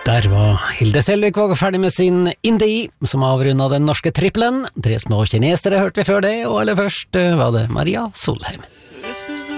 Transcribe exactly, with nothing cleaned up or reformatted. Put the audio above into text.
Der var Hilde Selvik ferdig med sin Indie, som avrundet den norske trippelen. Tre små kinesere hørte vi før det, og aller først var det Maria Solheim.